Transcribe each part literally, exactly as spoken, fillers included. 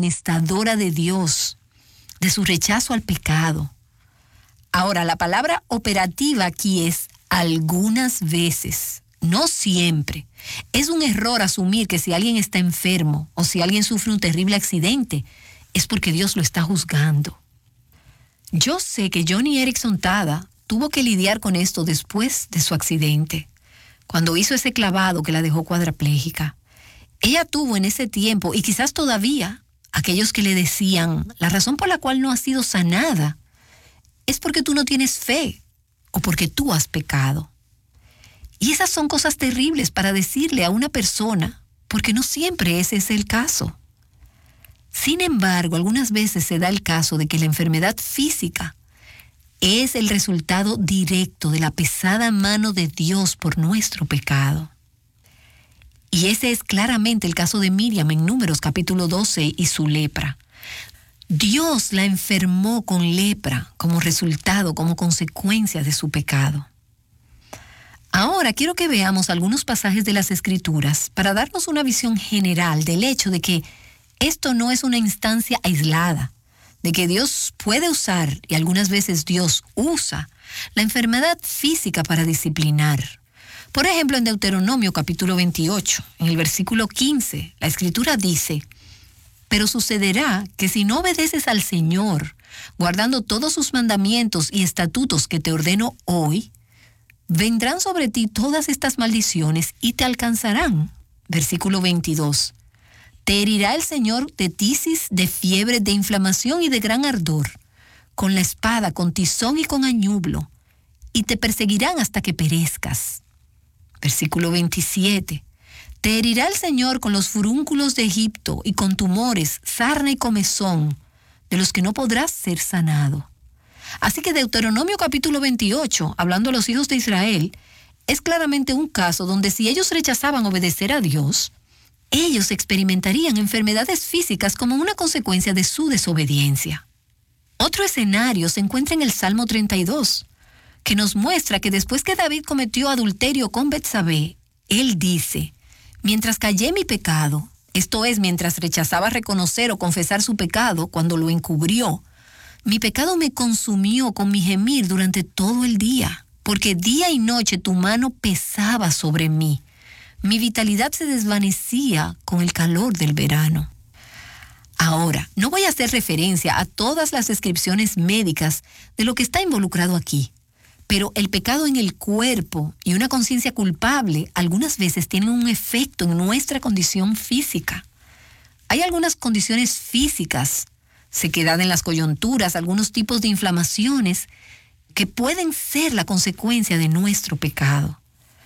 amonestadora de Dios, de su rechazo al pecado. Ahora, la palabra operativa aquí es algunas veces, no siempre. Es un error asumir que si alguien está enfermo o si alguien sufre un terrible accidente, es porque Dios lo está juzgando. Yo sé que Joni Eareckson Tada tuvo que lidiar con esto después de su accidente, cuando hizo ese clavado que la dejó cuadraplégica. Ella tuvo en ese tiempo, y quizás todavía, aquellos que le decían, la razón por la cual no has sido sanada es porque tú no tienes fe o porque tú has pecado. Y esas son cosas terribles para decirle a una persona, porque no siempre ese es el caso. Sin embargo, algunas veces se da el caso de que la enfermedad física es el resultado directo de la pesada mano de Dios por nuestro pecado. Y ese es claramente el caso de Miriam en Números capítulo doce y su lepra. Dios la enfermó con lepra como resultado, como consecuencia de su pecado. Ahora quiero que veamos algunos pasajes de las Escrituras para darnos una visión general del hecho de que esto no es una instancia aislada, de que Dios puede usar, y algunas veces Dios usa, la enfermedad física para disciplinar. Por ejemplo, en Deuteronomio capítulo veintiocho, en el versículo quince, la Escritura dice: pero sucederá que si no obedeces al Señor, guardando todos sus mandamientos y estatutos que te ordeno hoy, vendrán sobre ti todas estas maldiciones y te alcanzarán. Versículo veintidós. Te herirá el Señor de tisis, de fiebre, de inflamación y de gran ardor, con la espada, con tizón y con añublo, y te perseguirán hasta que perezcas. Versículo veintisiete. Te herirá el Señor con los furúnculos de Egipto y con tumores, sarna y comezón, de los que no podrás ser sanado. Así que Deuteronomio capítulo veintiocho, hablando a los hijos de Israel, es claramente un caso donde si ellos rechazaban obedecer a Dios, ellos experimentarían enfermedades físicas como una consecuencia de su desobediencia. Otro escenario se encuentra en el Salmo treinta y dos, que nos muestra que después que David cometió adulterio con Betsabé, él dice: mientras callé mi pecado, esto es, mientras rechazaba reconocer o confesar su pecado cuando lo encubrió, mi pecado me consumió con mi gemir durante todo el día, porque día y noche tu mano pesaba sobre mí. Mi vitalidad se desvanecía con el calor del verano. Ahora, no voy a hacer referencia a todas las descripciones médicas de lo que está involucrado aquí, pero el pecado en el cuerpo y una conciencia culpable algunas veces tienen un efecto en nuestra condición física. Hay algunas condiciones físicas, sequedad en las coyunturas, algunos tipos de inflamaciones que pueden ser la consecuencia de nuestro pecado.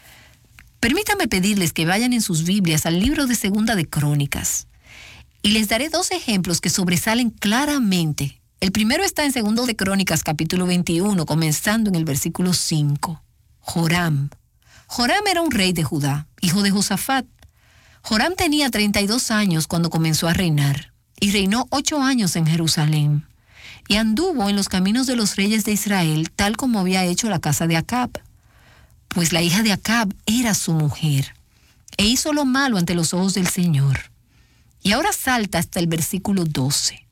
Permítame pedirles que vayan en sus Biblias al libro de Segunda de Crónicas y les daré dos ejemplos que sobresalen claramente. El primero está en Segundo de Crónicas capítulo veintiuno, comenzando en el versículo cinco. Joram. Joram era un rey de Judá, hijo de Josafat. Joram tenía treinta y dos años cuando comenzó a reinar y reinó ocho años en Jerusalén. Y anduvo en los caminos de los reyes de Israel, tal como había hecho la casa de Acab, pues la hija de Acab era su mujer, e hizo lo malo ante los ojos del Señor. Y ahora salta hasta el versículo doce.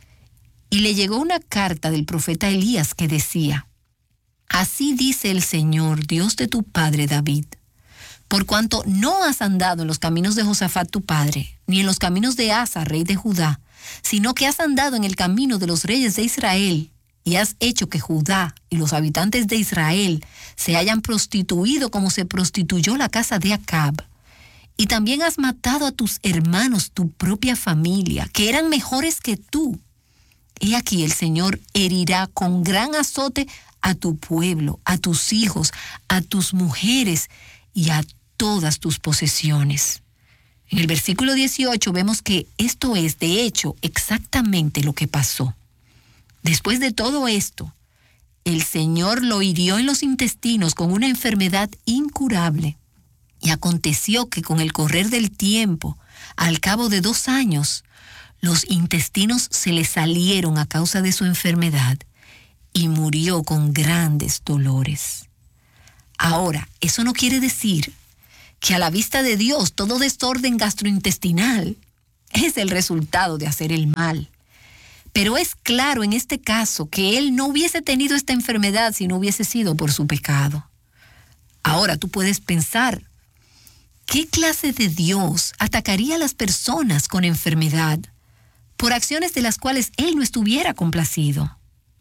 Y le llegó una carta del profeta Elías que decía: así dice el Señor, Dios de tu padre David, por cuanto no has andado en los caminos de Josafat tu padre, ni en los caminos de Asa, rey de Judá, sino que has andado en el camino de los reyes de Israel, y has hecho que Judá y los habitantes de Israel se hayan prostituido como se prostituyó la casa de Acab. Y también has matado a tus hermanos, tu propia familia, que eran mejores que tú. He aquí el Señor herirá con gran azote a tu pueblo, a tus hijos, a tus mujeres y a todas tus posesiones. En el versículo dieciocho vemos que esto es, de hecho, exactamente lo que pasó. Después de todo esto, el Señor lo hirió en los intestinos con una enfermedad incurable. Y aconteció que con el correr del tiempo, al cabo de dos años, los intestinos se le salieron a causa de su enfermedad y murió con grandes dolores. Ahora, eso no quiere decir que a la vista de Dios todo desorden gastrointestinal Es el resultado de hacer el mal. Pero es claro en este caso que él no hubiese tenido esta enfermedad si no hubiese sido por su pecado. Ahora tú puedes pensar, ¿qué clase de Dios atacaría a las personas con enfermedad por acciones de las cuales él no estuviera complacido?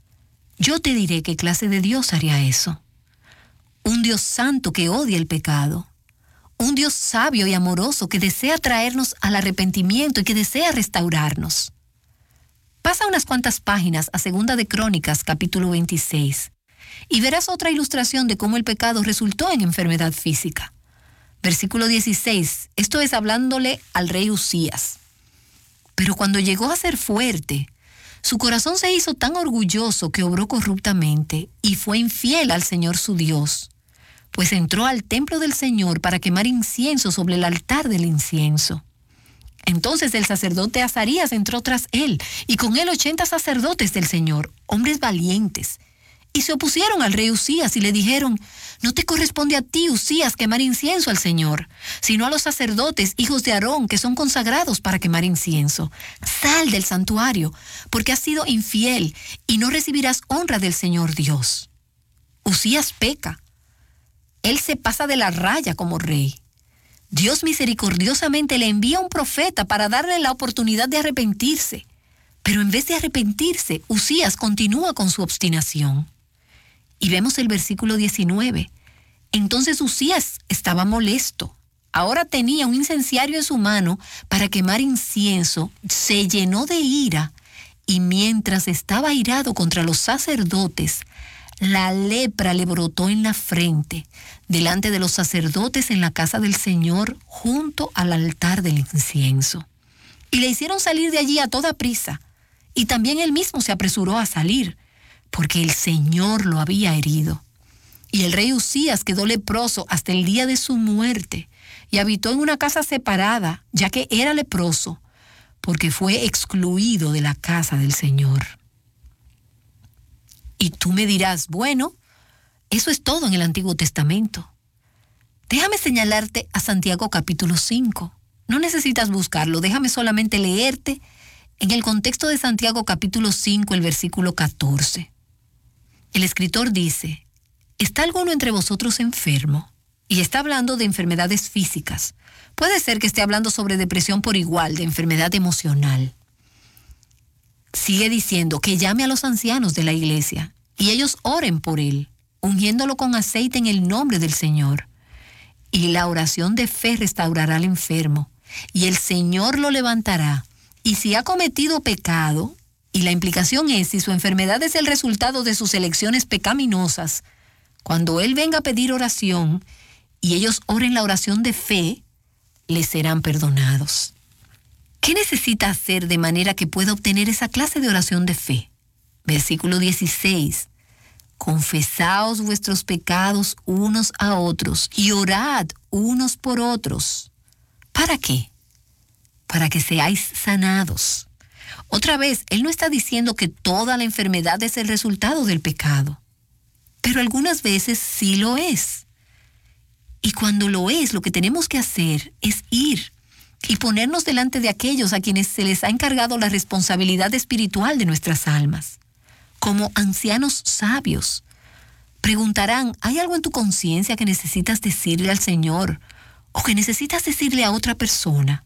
Yo te diré qué clase de Dios haría eso. Un Dios santo que odia el pecado. Un Dios sabio y amoroso que desea traernos al arrepentimiento y que desea restaurarnos. Pasa unas cuantas páginas a Segunda de Crónicas, capítulo veintiséis, y verás otra ilustración de cómo el pecado resultó en enfermedad física. Versículo dieciséis, esto es hablándole al rey Usías. Pero cuando llegó a ser fuerte, su corazón se hizo tan orgulloso que obró corruptamente y fue infiel al Señor su Dios, pues entró al templo del Señor para quemar incienso sobre el altar del incienso. Entonces el sacerdote Azarías entró tras él, y con él ochenta sacerdotes del Señor, hombres valientes, y se opusieron al rey Usías y le dijeron: no te corresponde a ti, Usías, quemar incienso al Señor, sino a los sacerdotes, hijos de Aarón, que son consagrados para quemar incienso. Sal del santuario, porque has sido infiel, y no recibirás honra del Señor Dios. Usías peca. Él se pasa de la raya como rey. Dios misericordiosamente le envía un profeta para darle la oportunidad de arrepentirse. Pero en vez de arrepentirse, Usías continúa con su obstinación. Y vemos el versículo diecinueve. Entonces Usías estaba molesto. Ahora tenía un incenciario en su mano para quemar incienso. Se llenó de ira. Y mientras estaba airado contra los sacerdotes, la lepra le brotó en la frente, delante de los sacerdotes en la casa del Señor, junto al altar del incienso. Y le hicieron salir de allí a toda prisa, y también él mismo se apresuró a salir, porque el Señor lo había herido. Y el rey Usías quedó leproso hasta el día de su muerte, y habitó en una casa separada, ya que era leproso, porque fue excluido de la casa del Señor. Y tú me dirás, bueno, eso es todo en el Antiguo Testamento. Déjame señalarte a Santiago capítulo cinco. No necesitas buscarlo, déjame solamente leerte en el contexto de Santiago capítulo cinco, el versículo catorce. El escritor dice: ¿está alguno entre vosotros enfermo? Y está hablando de enfermedades físicas. Puede ser que esté hablando sobre depresión por igual, de enfermedad emocional. Sigue diciendo que llame a los ancianos de la iglesia y ellos oren por él, ungiéndolo con aceite en el nombre del Señor. Y la oración de fe restaurará al enfermo, y el Señor lo levantará. Y si ha cometido pecado, y la implicación es si su enfermedad es el resultado de sus elecciones pecaminosas, cuando él venga a pedir oración y ellos oren la oración de fe, les serán perdonados. ¿Qué necesita hacer de manera que pueda obtener esa clase de oración de fe? Versículo dieciséis. Confesaos vuestros pecados unos a otros y orad unos por otros. ¿Para qué? Para que seáis sanados. Otra vez, él no está diciendo que toda la enfermedad es el resultado del pecado, pero algunas veces sí lo es. Y cuando lo es, lo que tenemos que hacer es ir y ponernos delante de aquellos a quienes se les ha encargado la responsabilidad espiritual de nuestras almas. Como ancianos sabios, preguntarán: ¿hay algo en tu conciencia que necesitas decirle al Señor o que necesitas decirle a otra persona?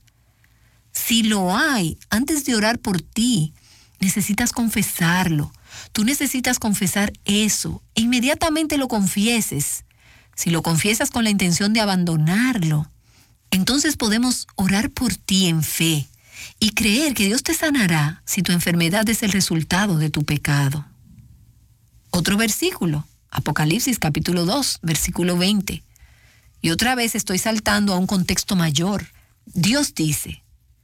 Si lo hay, antes de orar por ti, necesitas confesarlo. Tú necesitas confesar eso e inmediatamente lo confieses. Si lo confiesas con la intención de abandonarlo, entonces podemos orar por ti en fe y creer que Dios te sanará si tu enfermedad es el resultado de tu pecado. Otro versículo, Apocalipsis capítulo dos, versículo veinte. Y otra vez estoy saltando a un contexto mayor. Dios dice: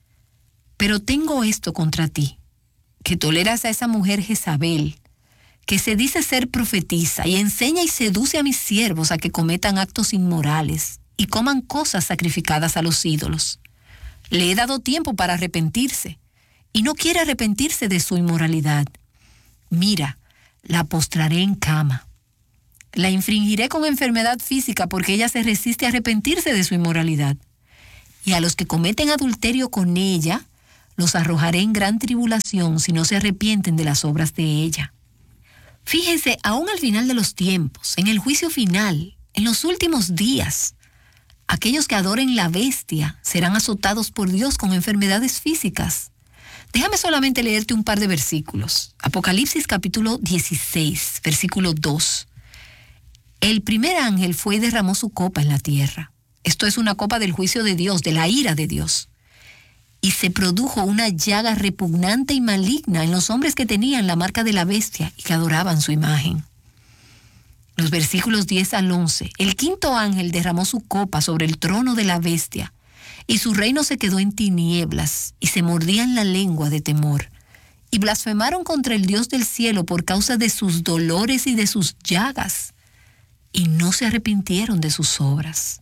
pero tengo esto contra ti, que toleras a esa mujer Jezabel, que se dice ser profetisa y enseña y seduce a mis siervos a que cometan actos inmorales y coman cosas sacrificadas a los ídolos. Le he dado tiempo para arrepentirse y no quiere arrepentirse de su inmoralidad. Mira, la postraré en cama. La infringiré con enfermedad física porque ella se resiste a arrepentirse de su inmoralidad. Y a los que cometen adulterio con ella, los arrojaré en gran tribulación si no se arrepienten de las obras de ella. Fíjense, aún al final de los tiempos, en el juicio final, en los últimos días, aquellos que adoren la bestia serán azotados por Dios con enfermedades físicas. Déjame solamente leerte un par de versículos. Apocalipsis capítulo dieciséis, versículo dos. El primer ángel fue y derramó su copa en la tierra. Esto es una copa del juicio de Dios, de la ira de Dios. Y se produjo una llaga repugnante y maligna en los hombres que tenían la marca de la bestia y que adoraban su imagen. Los versículos diez al once. El quinto ángel derramó su copa sobre el trono de la bestia, y su reino se quedó en tinieblas, y se mordían la lengua de temor, y blasfemaron contra el Dios del cielo por causa de sus dolores y de sus llagas, y no se arrepintieron de sus obras.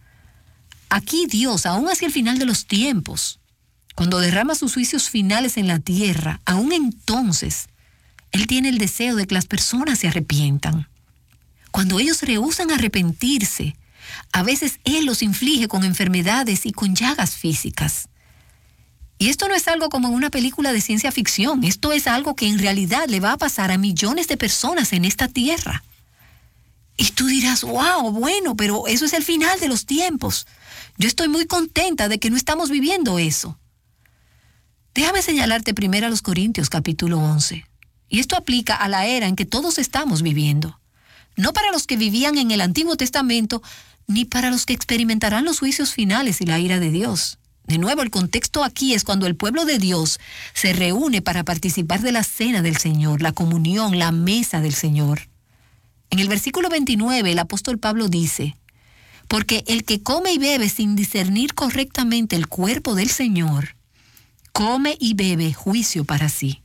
Aquí Dios, aún hacia el final de los tiempos, cuando derrama sus juicios finales en la tierra, aún entonces, Él tiene el deseo de que las personas se arrepientan. Cuando ellos rehúsan arrepentirse, a veces Él los inflige con enfermedades y con llagas físicas. Y esto no es algo como en una película de ciencia ficción. Esto es algo que en realidad le va a pasar a millones de personas en esta tierra. Y tú dirás, wow, bueno, pero eso es el final de los tiempos. Yo estoy muy contenta de que no estamos viviendo eso. Déjame señalarte primero a los Corintios capítulo once. Y esto aplica a la era en que todos estamos viviendo. No para los que vivían en el Antiguo Testamento, ni para los que experimentarán los juicios finales y la ira de Dios. De nuevo, el contexto aquí es cuando el pueblo de Dios se reúne para participar de la cena del Señor, la comunión, la mesa del Señor. En el versículo veintinueve, el apóstol Pablo dice, porque el que come y bebe sin discernir correctamente el cuerpo del Señor, come y bebe juicio para sí.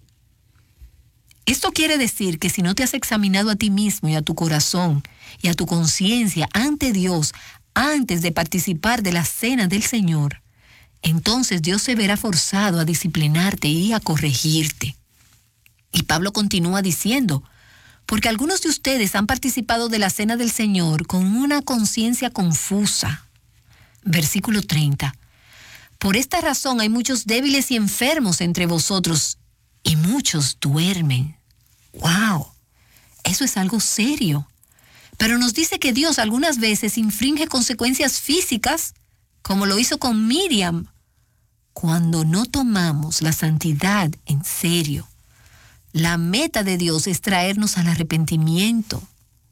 Esto quiere decir que si no te has examinado a ti mismo y a tu corazón y a tu conciencia ante Dios antes de participar de la cena del Señor, entonces Dios se verá forzado a disciplinarte y a corregirte. Y Pablo continúa diciendo, porque algunos de ustedes han participado de la cena del Señor con una conciencia confusa. Versículo treinta. Por esta razón hay muchos débiles y enfermos entre vosotros, y muchos duermen. ¡Wow! Eso es algo serio. Pero nos dice que Dios algunas veces infringe consecuencias físicas, como lo hizo con Miriam, cuando no tomamos la santidad en serio. La meta de Dios es traernos al arrepentimiento.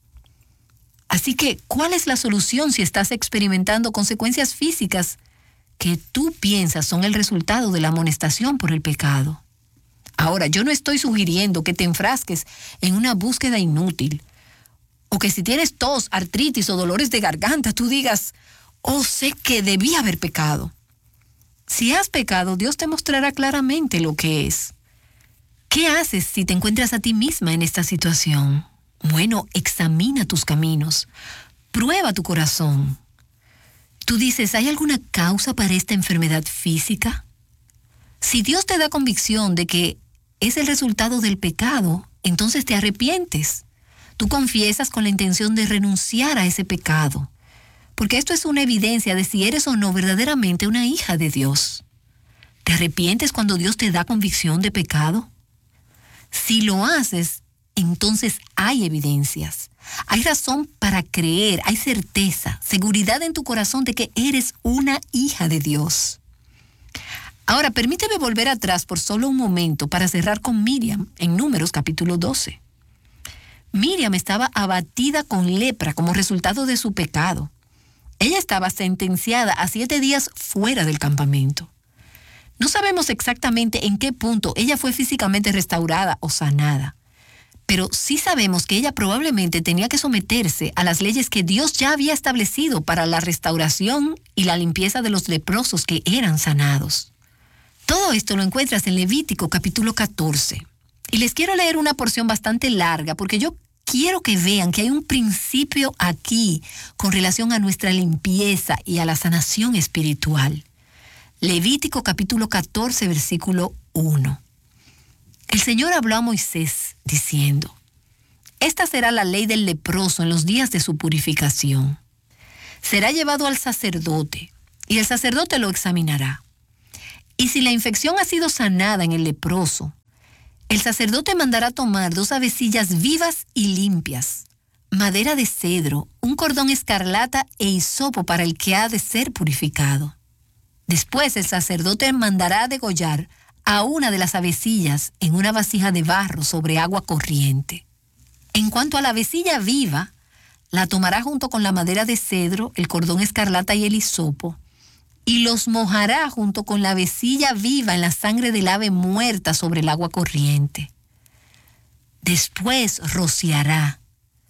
Así que, ¿cuál es la solución si estás experimentando consecuencias físicas que tú piensas son el resultado de la amonestación por el pecado? Ahora, yo no estoy sugiriendo que te enfrasques en una búsqueda inútil, o que si tienes tos, artritis o dolores de garganta, tú digas, oh, sé que debí haber pecado. Si has pecado, Dios te mostrará claramente lo que es. ¿Qué haces si te encuentras a ti misma en esta situación? Bueno, examina tus caminos, prueba tu corazón. Tú dices, ¿hay alguna causa para esta enfermedad física? Si Dios te da convicción de que es el resultado del pecado, entonces te arrepientes. Tú confiesas con la intención de renunciar a ese pecado, porque esto es una evidencia de si eres o no verdaderamente una hija de Dios. ¿Te arrepientes cuando Dios te da convicción de pecado? Si lo haces, entonces hay evidencias. Hay razón para creer, hay certeza, seguridad en tu corazón de que eres una hija de Dios. Ahora, permíteme volver atrás por solo un momento para cerrar con Miriam en Números capítulo doce. Miriam estaba abatida con lepra como resultado de su pecado. Ella estaba sentenciada a siete días fuera del campamento. No sabemos exactamente en qué punto ella fue físicamente restaurada o sanada, pero sí sabemos que ella probablemente tenía que someterse a las leyes que Dios ya había establecido para la restauración y la limpieza de los leprosos que eran sanados. Todo esto lo encuentras en Levítico capítulo catorce. Y les quiero leer una porción bastante larga porque yo quiero que vean que hay un principio aquí con relación a nuestra limpieza y a la sanación espiritual. Levítico capítulo catorce, versículo uno. El Señor habló a Moisés diciendo, esta será la ley del leproso en los días de su purificación. Será llevado al sacerdote y el sacerdote lo examinará. Y si la infección ha sido sanada en el leproso, el sacerdote mandará tomar dos avecillas vivas y limpias, madera de cedro, un cordón escarlata e hisopo para el que ha de ser purificado. Después el sacerdote mandará degollar a una de las avecillas en una vasija de barro sobre agua corriente. En cuanto a la avecilla viva, la tomará junto con la madera de cedro, el cordón escarlata y el hisopo, y los mojará junto con la avecilla viva en la sangre del ave muerta sobre el agua corriente. Después rociará.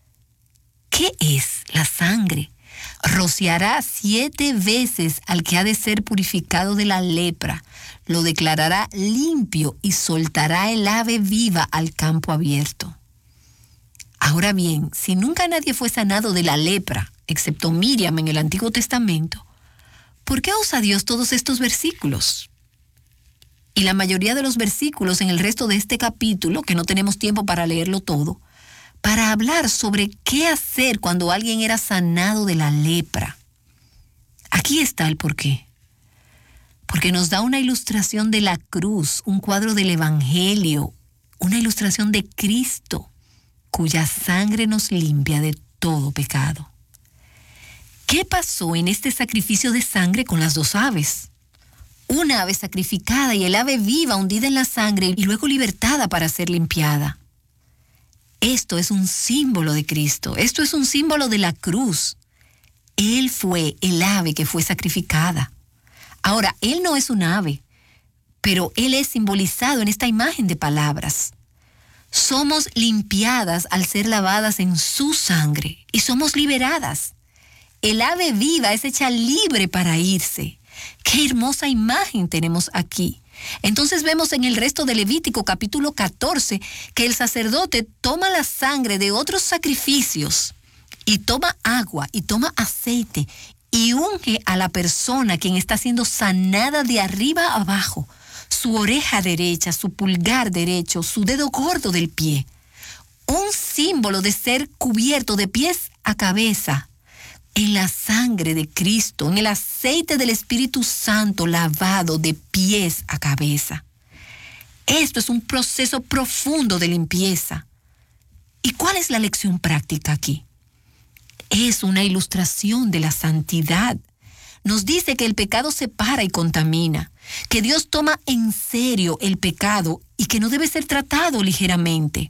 ¿Qué es la sangre? Rociará siete veces al que ha de ser purificado de la lepra, lo declarará limpio y soltará el ave viva al campo abierto. Ahora bien, si nunca nadie fue sanado de la lepra, excepto Miriam en el Antiguo Testamento, ¿por qué usa Dios todos estos versículos? Y la mayoría de los versículos en el resto de este capítulo, que no tenemos tiempo para leerlo todo, para hablar sobre qué hacer cuando alguien era sanado de la lepra. Aquí está el porqué. Porque nos da una ilustración de la cruz, un cuadro del Evangelio, una ilustración de Cristo, cuya sangre nos limpia de todo pecado. ¿Qué pasó en este sacrificio de sangre con las dos aves? Una ave sacrificada y el ave viva hundida en la sangre y luego libertada para ser limpiada. Esto es un símbolo de Cristo, esto es un símbolo de la cruz. Él fue el ave que fue sacrificada. Ahora, Él no es un ave, pero Él es simbolizado en esta imagen de palabras. Somos limpiadas al ser lavadas en su sangre y somos liberadas. El ave viva es hecha libre para irse. ¡Qué hermosa imagen tenemos aquí! Entonces vemos en el resto de Levítico capítulo catorce que el sacerdote toma la sangre de otros sacrificios y toma agua y toma aceite y unge a la persona quien está siendo sanada de arriba a abajo, su oreja derecha, su pulgar derecho, su dedo gordo del pie. Un símbolo de ser cubierto de pies a cabeza en la sangre de Cristo, en el aceite del Espíritu Santo lavado de pies a cabeza. Esto es un proceso profundo de limpieza. ¿Y cuál es la lección práctica aquí? Es una ilustración de la santidad. Nos dice que el pecado separa y contamina, que Dios toma en serio el pecado y que no debe ser tratado ligeramente.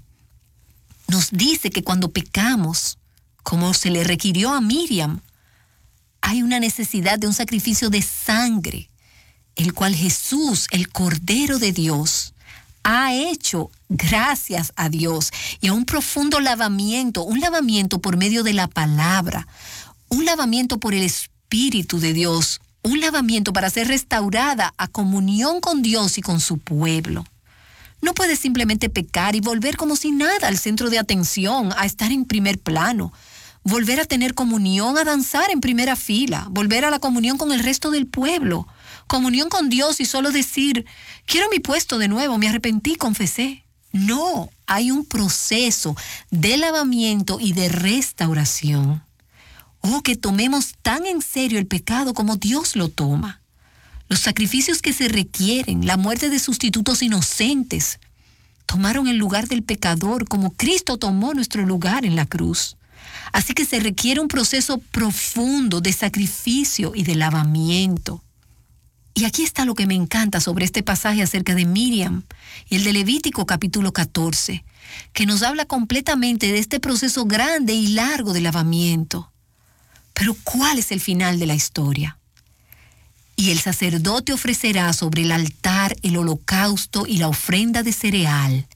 Nos dice que cuando pecamos, como se le requirió a Miriam, hay una necesidad de un sacrificio de sangre, el cual Jesús, el Cordero de Dios, ha hecho gracias a Dios y a un profundo lavamiento, un lavamiento por medio de la palabra, un lavamiento por el Espíritu de Dios, un lavamiento para ser restaurada a comunión con Dios y con su pueblo. No puedes simplemente pecar y volver como si nada al centro de atención, a estar en primer plano, volver a tener comunión, a danzar en primera fila, volver a la comunión con el resto del pueblo, comunión con Dios y solo decir, quiero mi puesto de nuevo, me arrepentí, confesé. No, hay un proceso de lavamiento y de restauración. Oh, que tomemos tan en serio el pecado como Dios lo toma. Los sacrificios que se requieren, la muerte de sustitutos inocentes, tomaron el lugar del pecador como Cristo tomó nuestro lugar en la cruz. Así que se requiere un proceso profundo de sacrificio y de lavamiento. Y aquí está lo que me encanta sobre este pasaje acerca de Miriam y el de Levítico capítulo catorce, que nos habla completamente de este proceso grande y largo de lavamiento. Pero ¿cuál es el final de la historia? Y el sacerdote ofrecerá sobre el altar el holocausto y la ofrenda de cereal,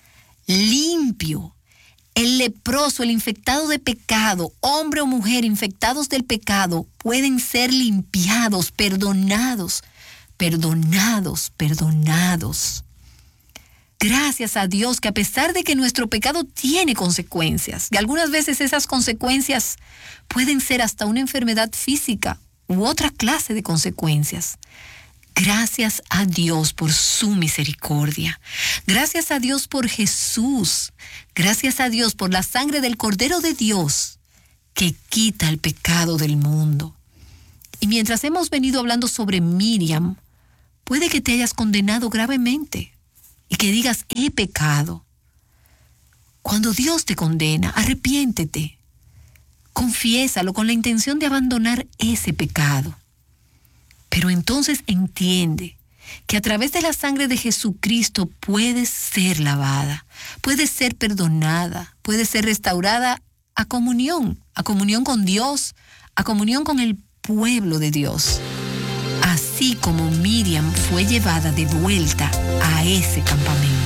limpio. El leproso, el infectado de pecado, hombre o mujer infectados del pecado, pueden ser limpiados, perdonados, perdonados, perdonados. Gracias a Dios que a pesar de que nuestro pecado tiene consecuencias, y algunas veces esas consecuencias pueden ser hasta una enfermedad física u otra clase de consecuencias. Gracias a Dios por su misericordia. Gracias a Dios por Jesús. Gracias a Dios por la sangre del Cordero de Dios que quita el pecado del mundo. Y mientras hemos venido hablando sobre Miriam, Puede que te hayas condenado gravemente y que digas, he pecado. Cuando Dios te condena, arrepiéntete. Confiésalo con la intención de abandonar ese pecado. Pero entonces entiende que a través de la sangre de Jesucristo puedes ser lavada, puedes ser perdonada, puedes ser restaurada a comunión, a comunión con Dios, a comunión con el pueblo de Dios. Así como Miriam fue llevada de vuelta a ese campamento.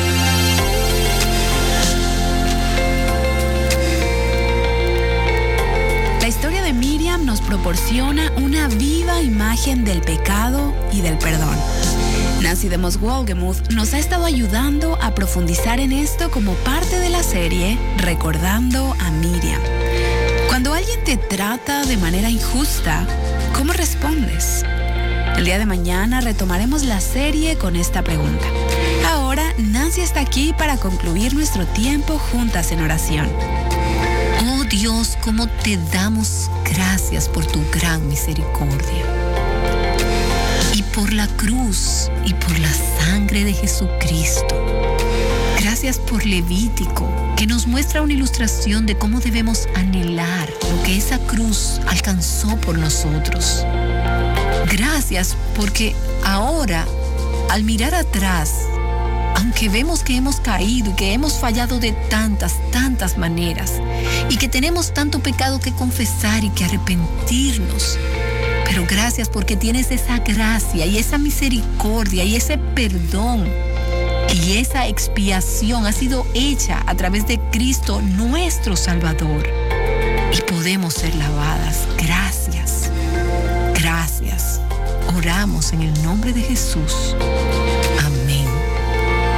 La historia de Miriam nos proporciona una viva imagen del pecado y del perdón. Nancy DeMoss Wolgemuth nos ha estado ayudando a profundizar en esto como parte de la serie Recordando a Miriam. Cuando alguien te trata de manera injusta, ¿cómo respondes? El día de mañana retomaremos la serie con esta pregunta. Ahora, Nancy está aquí para concluir nuestro tiempo juntas en oración. Oh Dios, cómo te damos gracias por tu gran misericordia. Y por la cruz y por la sangre de Jesucristo. Gracias por Levítico, que nos muestra una ilustración de cómo debemos anhelar lo que esa cruz alcanzó por nosotros. Gracias porque ahora, al mirar atrás, aunque vemos que hemos caído y que hemos fallado de tantas, tantas maneras, y que tenemos tanto pecado que confesar y que arrepentirnos, pero gracias porque tienes esa gracia y esa misericordia y ese perdón, y esa expiación ha sido hecha a través de Cristo, nuestro Salvador, y podemos ser lavadas. Gracias, gracias. Oramos en el nombre de Jesús.